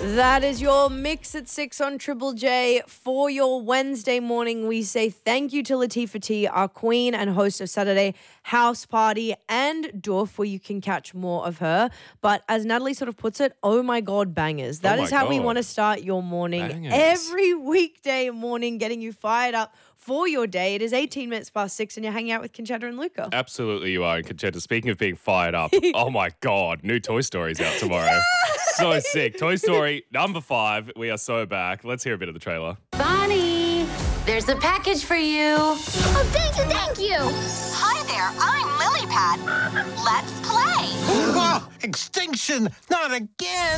That is your Mix at 6 on Triple J. For your Wednesday morning, we say thank you to Latifah T, our queen and host of Saturday House Party and Doof, where you can catch more of her. But as Natalie sort of puts it, oh my God, bangers. That is how we want to start your morning. Bangers. Every weekday morning, getting you fired up for your day. It is 18 minutes past 6 and you're hanging out with Conchetta and Luca. Absolutely you are. And Conchetta, speaking of being fired up, oh my God, new Toy Story's out tomorrow. So sick. Toy Story number 5. We are so back. Let's hear a bit of the trailer. Bonnie, there's a package for you. Oh, thank you, thank you. Hi there, I'm Lilypad. Let's play. Oh, extinction! Not again!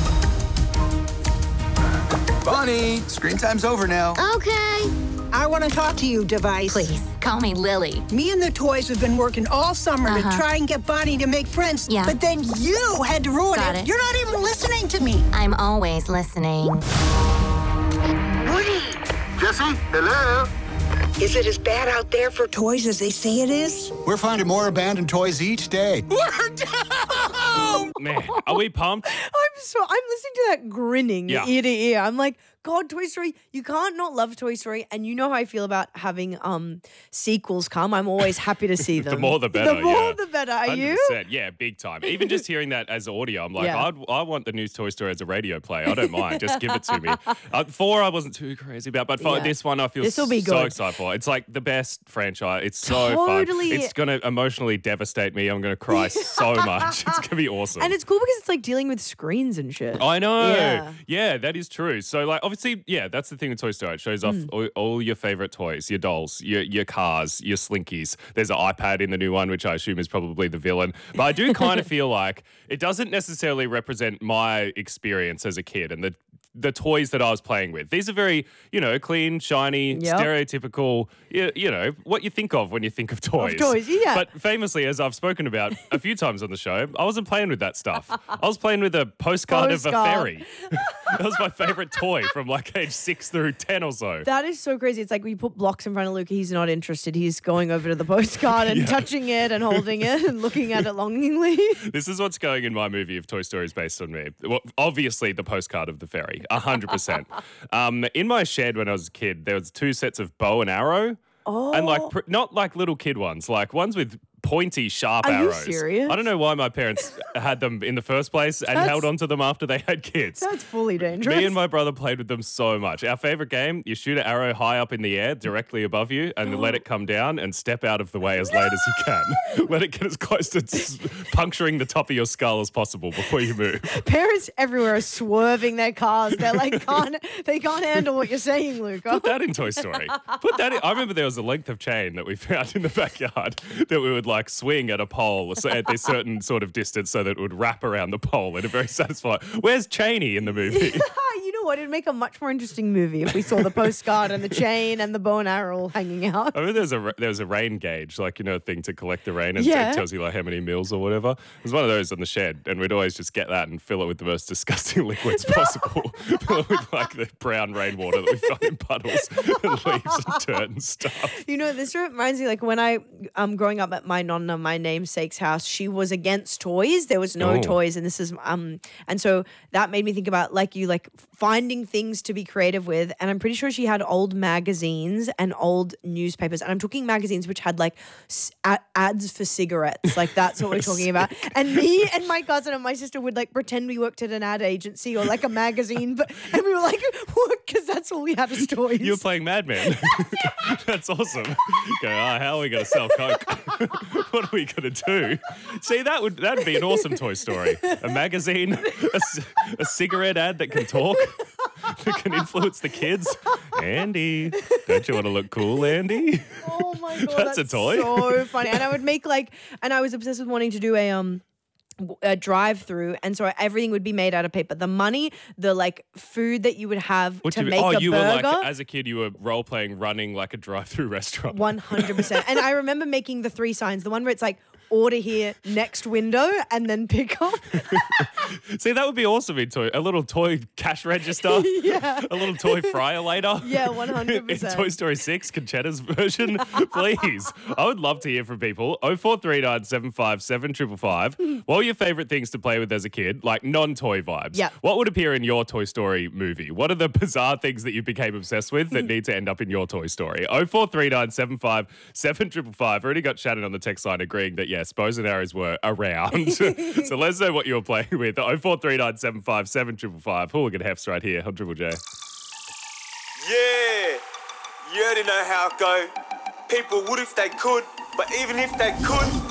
Bonnie, screen time's over now. Okay. I want to talk to you, Device. Please, call me Lily. Me and the toys have been working all summer to try and get Bonnie to make friends. Yeah. But then you had to ruin Got it. You're not even listening to me. I'm always listening. Jesse, hello? Is it as bad out there for toys as they say it is? We're finding more abandoned toys each day. Man, are we pumped? I'm listening to that grinning ear to ear. I'm like, God, Toy Story, you can't not love Toy Story. And you know how I feel about having sequels come. I'm always happy to see them. The more the better. The more the better. Are 100%. you? Yeah, big time. Even just hearing that as audio, I'm like, Yeah. I want the new Toy Story as a radio play. I don't mind. Just give it to me. 4 I wasn't too crazy about, but for Yeah. this one I feel This'll be so good. excited for. It's like the best franchise. It's so Totally. fun. It's going to emotionally devastate me. I'm going to cry so much. It's going to be awesome. And it's cool because it's like dealing with screens and shit. I know. Yeah. Yeah, that is true. So, like, obviously, yeah, that's the thing with Toy Story. It shows off all your favorite toys, your dolls, your cars, your Slinkies. There's an iPad in the new one, which I assume is probably the villain. But I do kind of feel like it doesn't necessarily represent my experience as a kid and the toys that I was playing with. These are very, clean, shiny, Yep. stereotypical, what you think of when you think of toys. Of toys, yeah. But famously, as I've spoken about a few times on the show, I wasn't playing with that stuff. I was playing with a postcard of a ferry. That was my favorite toy from like age 6 through 10 or so. That is so crazy. It's like we put blocks in front of Luca. He's not interested. He's going over to the postcard and touching it and holding it and looking at it longingly. This is what's going in my movie if Toy Story is based on me. Well, obviously, the postcard of the ferry, 100%. In my shed when I was a kid, there was 2 sets of bow and arrow. Oh. And like not like little kid ones, like ones with pointy, sharp Are you arrows. serious? I don't know why my parents had them in the first place and held onto them after they had kids. That's fully dangerous. Me and my brother played with them so much. Our favorite game, you shoot an arrow high up in the air directly above you and let it come down and step out of the way as late as you can. Let it get as close to puncturing the top of your skull as possible before you move. Parents everywhere are swerving their cars. They're like, they can't handle what you're saying, Luca. Put that in Toy Story. Put that in. I remember there was a length of chain that we found in the backyard that we would like swing at a pole at a certain sort of distance so that it would wrap around the pole in a very satisfying. Where's Cheney in the movie? You know what? It'd make a much more interesting movie if we saw the postcard and the chain and the bow and arrow all hanging out. I remember there was a rain gauge, like, a thing to collect the rain and Yeah. it tells you like how many mils or whatever. There's one of those in the shed and we'd always just get that and fill it with the most disgusting liquids possible. Fill it with like the brown rainwater that we found in puddles and leaves and dirt and stuff. This reminds me, like when I growing up at my nonna, my namesake's house, she was against toys. There was no toys, and this is and so that made me think about like finding things to be creative with. And I'm pretty sure she had old magazines and old newspapers, and I'm talking magazines which had like ads for cigarettes. Like that's what we're talking about. And me and my cousin and my sister would like pretend we worked at an ad agency or like a magazine, and we were like, because that's all we had as toys. You were playing Mad Men. That's awesome. Go, how are we going to sell Coke? What are we going to do? See, that'd be an awesome Toy Story. A magazine, a cigarette ad that can talk, that can influence the kids. Andy, don't you want to look cool, Andy? Oh my God, That's a toy. So funny. And I would make and I was obsessed with wanting to do a drive-through, and so everything would be made out of paper. The money, the like food that you would have to make a you burger. were like, as a kid, you were role-playing running like a drive-through restaurant. 100%. And I remember making the 3 signs, the one where it's like, order here, next window, and then pick up. See, that would be awesome in a little toy cash register. Yeah. A little toy fryer later. Yeah, In 100%. Toy Story 6, Conchetta's version, please. I would love to hear from people. 0439 757 755. What were your favourite things to play with as a kid, like non-toy vibes? Yeah. What would appear in your Toy Story movie? What are the bizarre things that you became obsessed with that need to end up in your Toy Story? 0439 757 755. Already got Shannon on the text line agreeing that, yes, bows and arrows were around. So let us know what you were playing with. 0439 757 755. Hooligan Hefts right here on Triple J. Yeah, you already know how it go. People would if they could, but even if they could,